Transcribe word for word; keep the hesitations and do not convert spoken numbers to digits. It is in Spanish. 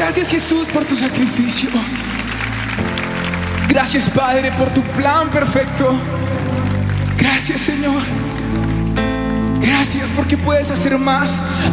Gracias, Jesús, por tu sacrificio. Gracias, Padre, por tu plan perfecto. Gracias, Señor. Gracias porque puedes hacer más